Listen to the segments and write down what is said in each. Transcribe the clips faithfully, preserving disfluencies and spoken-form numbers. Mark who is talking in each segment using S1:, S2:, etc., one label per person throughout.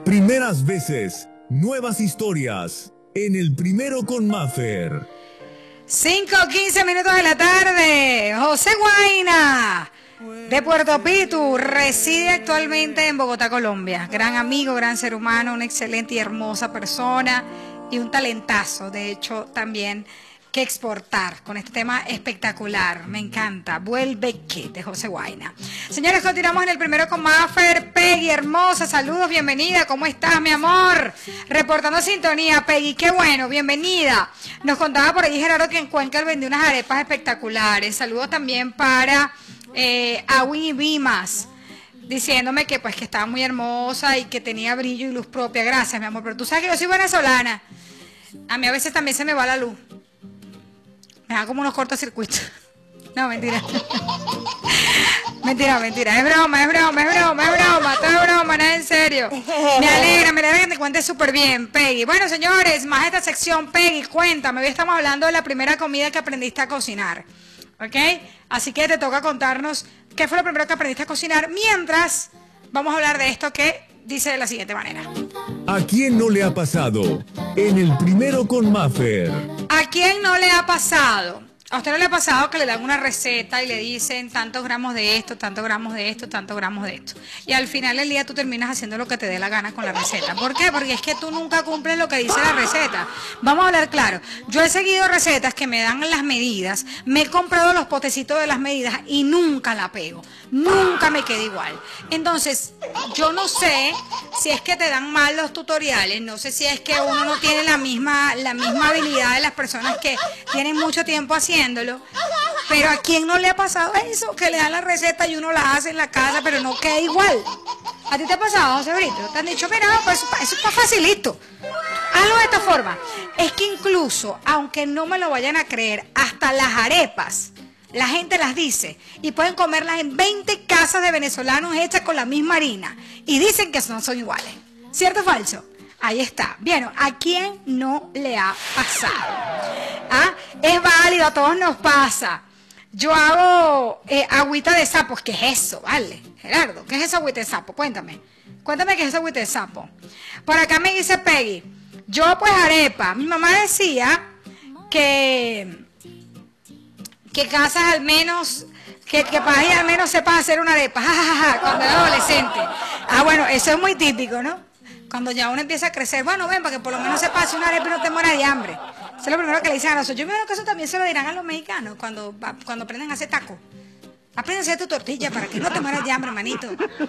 S1: Primeras veces, nuevas historias. En el primero con Maffer.
S2: cinco quince minutos de la tarde. José Guaina, de Puerto Pitu, reside actualmente en Bogotá, Colombia. Gran amigo, gran ser humano, una excelente y hermosa persona y un talentazo, de hecho, también que exportar con este tema espectacular. Me encanta. Vuelve que, de José Guaina. Señores, continuamos en el primero con Maffer. Peggy, hermosa, saludos, bienvenida. ¿Cómo estás, mi amor? Reportando sintonía, Peggy, qué bueno, bienvenida. Nos contaba por ahí Gerardo que en Cuenca vendió unas arepas espectaculares. Saludos también para eh, Awin y Bimas, diciéndome que pues que estaba muy hermosa y que tenía brillo y luz propia. Gracias, mi amor, pero tú sabes que yo soy venezolana. A mí a veces también se me va la luz. Me da como unos cortocircuitos. No, mentira. Mentira, mentira. Es broma, es broma, es broma, es broma. Todo es broma, nada en serio. Me alegra, me alegra que te cuentes súper bien, Peggy. Bueno, señores, más esta sección, Peggy, cuéntame. Hoy estamos hablando de la primera comida que aprendiste a cocinar. ¿Ok? Así que te toca contarnos qué fue lo primero que aprendiste a cocinar. Mientras, vamos a hablar de esto que dice de la siguiente manera.
S1: ¿A quién no le ha pasado? En el primero con Maffer.
S2: ¿A quién no le ha pasado? ¿A usted no le ha pasado que le dan una receta y le dicen tantos gramos de esto, tantos gramos de esto, tantos gramos de esto? Y al final del día tú terminas haciendo lo que te dé la gana con la receta. ¿Por qué? Porque es que tú nunca cumples lo que dice la receta. Vamos a hablar claro. Yo he seguido recetas que me dan las medidas, me he comprado los potecitos de las medidas y nunca la pego. Nunca me queda igual. Entonces, yo no sé si es que te dan mal los tutoriales, no sé si es que uno no tiene la misma, la misma habilidad de las personas que tienen mucho tiempo haciendo. Pero ¿a quién no le ha pasado eso? Que le dan la receta y uno la hace en la casa, pero no queda igual. ¿A ti te ha pasado, José Brito? Te han dicho, mira, pues eso está facilito. Hazlo de esta forma. Es que incluso, aunque no me lo vayan a creer, hasta las arepas, la gente las dice y pueden comerlas en veinte casas de venezolanos hechas con la misma harina. Y dicen que no son iguales. ¿Cierto o falso? Ahí está. Bien, ¿a quién no le ha pasado? ¿Ah? Es válido, a todos nos pasa. Yo hago eh, agüita de sapo. ¿Qué es eso? Vale, Gerardo, ¿qué es esa agüita de sapo? Cuéntame. Cuéntame qué es esa agüita de sapo. Por acá me dice Peggy, yo pues arepa. Mi mamá decía que, que casas al menos, que, que para ella al menos sepas hacer una arepa. Ja, ja, ja, cuando era adolescente. Ah, bueno, eso es muy típico, ¿no? Cuando ya uno empieza a crecer, bueno, ven, para que por lo menos se pase una arepa y no te mueras de hambre. Eso es lo primero que le dicen a nosotros. Yo me imagino que eso también se lo dirán a los mexicanos cuando, cuando aprenden a hacer tacos. Aprenden a hacer tu tortilla para que no te mueras de hambre, manito.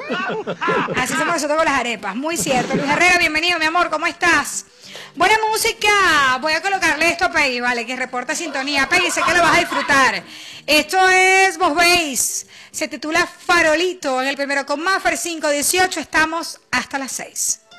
S2: Así somos nosotros con las arepas. Muy cierto. Luis Herrera, bienvenido, mi amor, ¿cómo estás? Buena música. Voy a colocarle esto a Peggy, vale, que reporta sintonía. Peggy, sé que lo vas a disfrutar. Esto es, vos veis, se titula Farolito en el primero con Maffer cinco dieciocho. Estamos hasta las seis.